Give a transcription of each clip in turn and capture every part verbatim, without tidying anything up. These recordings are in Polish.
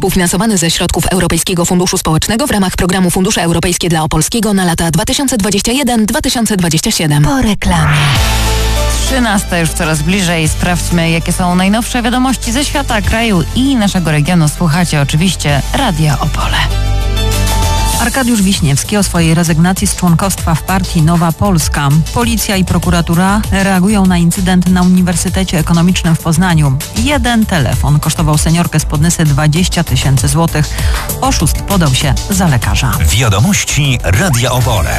współfinansowany ze środków Europejskiego Funduszu Społecznego w ramach programu Fundusze Europejskie dla Opolskiego na lata dwa tysiące dwudziesty pierwszy do dwa tysiące dwudziestego siódmego. Po reklamie. trzynasta już coraz bliżej. Sprawdźmy, jakie są najnowsze wiadomości ze świata, kraju i naszego regionu. Słuchacie oczywiście Radia Opole. Arkadiusz Wiśniewski o swojej rezygnacji z członkostwa w partii Nowa Polska. Policja i prokuratura reagują na incydent na Uniwersytecie Ekonomicznym w Poznaniu. Jeden telefon kosztował seniorkę z Podnysy dwadzieścia tysięcy złotych. Oszust podał się za lekarza. Wiadomości Radia Opole.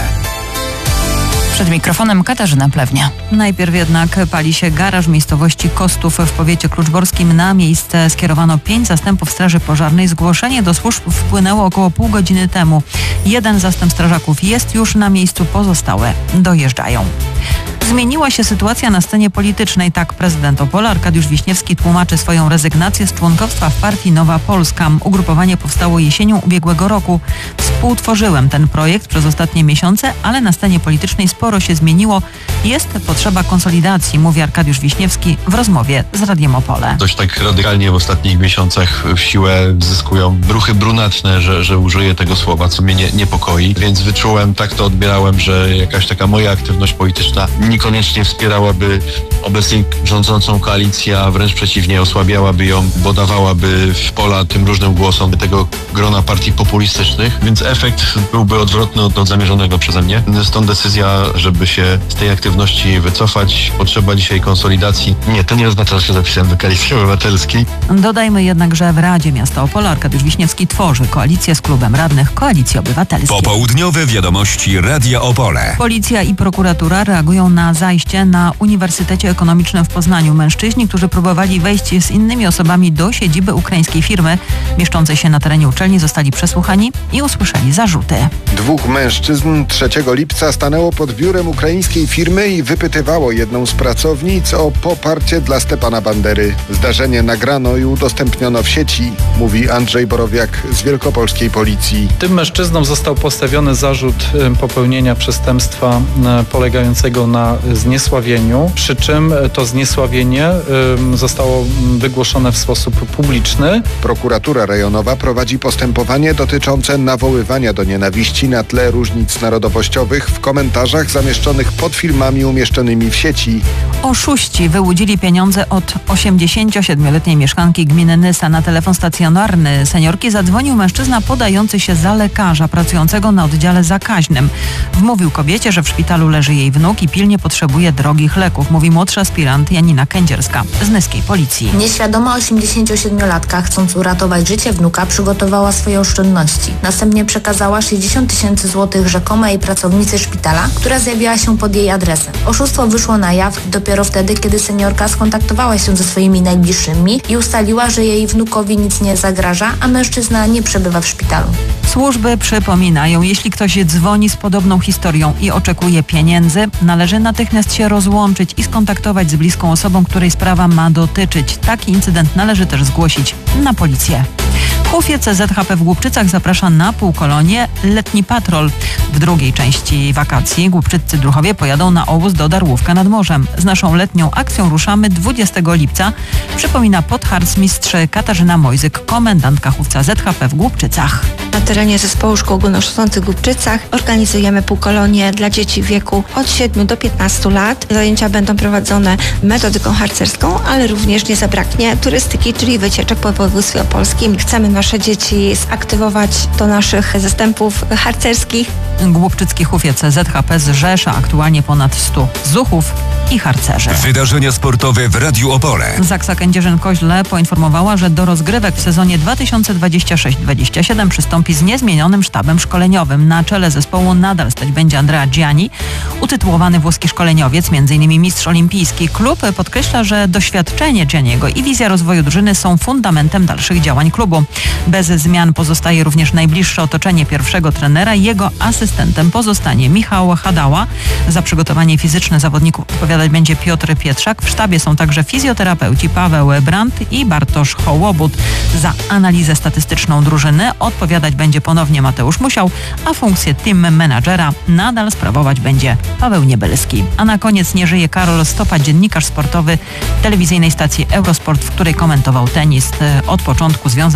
Przed mikrofonem Katarzyna Plewnia. Najpierw jednak pali się garaż w miejscowości Kostów w powiecie kluczborskim. Na miejsce skierowano pięć zastępów straży pożarnej. Zgłoszenie do służb wpłynęło około pół godziny temu. Jeden zastęp strażaków jest już na miejscu, pozostałe dojeżdżają. Zmieniła się sytuacja na scenie politycznej. Tak prezydent Opola Arkadiusz Wiśniewski tłumaczy swoją rezygnację z członkostwa w partii Nowa Polska. Ugrupowanie powstało jesienią ubiegłego roku. Współtworzyłem ten projekt przez ostatnie miesiące, ale na scenie politycznej sporo się zmieniło. Jest potrzeba konsolidacji, mówi Arkadiusz Wiśniewski w rozmowie z Radiem Opole. Dość tak radykalnie w ostatnich miesiącach w siłę zyskują ruchy brunatne, że, że użyję tego słowa, co mnie nie, niepokoi. Więc wyczułem, tak to odbierałem, że jakaś taka moja aktywność polityczna niekoniecznie wspierałaby obecnie rządzącą koalicję, a wręcz przeciwnie, osłabiałaby ją, bo dawałaby w pola tym różnym głosom tego grona partii populistycznych, więc efekt byłby odwrotny od, od zamierzonego przeze mnie. Stąd decyzja, żeby się z tej aktywności wycofać. Potrzeba dzisiaj konsolidacji. Nie, to nie oznacza, że się zapisałem do Koalicji Obywatelskiej. Dodajmy jednak, że w Radzie Miasta Opola Arkadiusz Wiśniewski tworzy koalicję z klubem radnych Koalicji Obywatelskiej. Popołudniowe wiadomości Radia Opole. Policja i prokuratura reagują na zajście na Uniwersytecie Ekonomicznym w Poznaniu. Mężczyźni, którzy próbowali wejść z innymi osobami do siedziby ukraińskiej firmy mieszczącej się na terenie uczelni, zostali przesłuchani i usłyszeli zarzuty. Dwóch mężczyzn trzeciego lipca stanęło pod biurem ukraińskiej firmy i wypytywało jedną z pracownic o poparcie dla Stepana Bandery. Zdarzenie nagrano i udostępniono w sieci, mówi Andrzej Borowiak z wielkopolskiej policji. Tym mężczyznom został postawiony zarzut popełnienia przestępstwa polegającego na zniesławieniu, przy czym to zniesławienie zostało wygłoszone w sposób publiczny. Prokuratura rejonowa prowadzi postępowanie dotyczące nawoływania do nienawiści na tle różnic narodowościowych w komentarzach zamieszczonych pod filmami umieszczonymi w sieci. Oszuści wyłudzili pieniądze od osiemdziesięciosiedmioletniej mieszkanki gminy Nysa. Na telefon stacjonarny seniorki zadzwonił mężczyzna podający się za lekarza pracującego na oddziale zakaźnym. Wmówił kobiecie, że w szpitalu leży jej wnuk i pilnie potrzebuje drogich leków, mówi młodszy aspirant Janina Kędzierska z nyskiej policji. Nieświadoma osiemdziesięciosiedmiolatka, chcąc uratować życie wnuka, przygotowała swoje oszczędności. Następnie przekazała sześćdziesiąt tysięcy złotych rzekomej pracownicy szpitala, która zjawiła się pod jej adresem. Oszustwo wyszło na jaw dopiero wtedy, kiedy seniorka skontaktowała się ze swoimi najbliższymi i ustaliła, że jej wnukowi nic nie zagraża, a mężczyzna nie przebywa w szpitalu. Służby przypominają, jeśli ktoś dzwoni z podobną historią i oczekuje pieniędzy, należy natychmiast się rozłączyć i skontaktować z bliską osobą, której sprawa ma dotyczyć. Taki incydent należy też zgłosić na policję. W Hufie C Z H P w Głubczycach zaprasza na półkolonie Letni Patrol. W drugiej części wakacji głubczyccy druhowie pojadą na obóz do Darłówka nad Morzem. Z naszą letnią akcją ruszamy dwudziestego lipca, przypomina podharcmistrz Katarzyna Mojzyk, komendantka Hufca Z H P w Głubczycach. Na terenie Zespołu Szkół Ogólnokształcących w Głubczycach organizujemy półkolonie dla dzieci w wieku od siedmiu do piętnastu lat. Zajęcia będą prowadzone metodyką harcerską, ale również nie zabraknie turystyki, czyli wycieczek po województwie opolskim. Chcemy nasze dzieci zaktywować do naszych zastępów harcerskich. Głubczycki Hufie C Z H P zrzesza aktualnie ponad stu zuchów i harcerzy. Wydarzenia sportowe w Radiu Opole. Zaksa Kędzierzyn-Koźle poinformowała, że do rozgrywek w sezonie dwa tysiące dwudziestym szóstym dwudziestym siódmym przystąpi z niezmienionym sztabem szkoleniowym. Na czele zespołu nadal stać będzie Andrea Gianni, utytułowany włoski szkoleniowiec, m.in. mistrz olimpijski. Klub podkreśla, że doświadczenie Gianniego i wizja rozwoju drużyny są fundamentem dalszych działań klubu. Bez zmian pozostaje również najbliższe otoczenie pierwszego trenera. Jego asystentem pozostanie Michał Hadała. Za przygotowanie fizyczne zawodników odpowiadać będzie Piotr Pietrzak. W sztabie są także fizjoterapeuci Paweł Brandt i Bartosz Hołobut. Za analizę statystyczną drużyny odpowiadać będzie ponownie Mateusz Musiał, a funkcję team menadżera nadal sprawować będzie Paweł Niebelski. A na koniec nie żyje Karol Stopa, dziennikarz sportowy telewizyjnej stacji Eurosport, w której komentował tenis. Od początku związany